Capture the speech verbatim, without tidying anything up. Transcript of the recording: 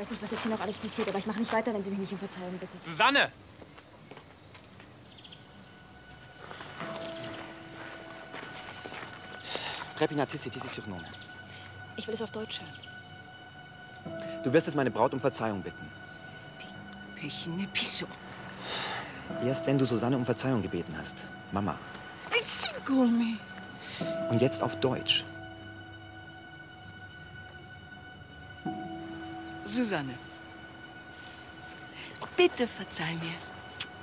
weiß nicht, was jetzt hier noch alles passiert, aber ich mache nicht weiter, wenn Sie mich nicht um Verzeihung bitten. Susanne! Repinatissiti si surnomme. Ich will es auf Deutsch hören. Du wirst es meine Braut um Verzeihung bitten. Pechine Piso. Erst wenn du Susanne um Verzeihung gebeten hast. Mama. Singumi. Und jetzt auf Deutsch. Susanne, bitte verzeih mir.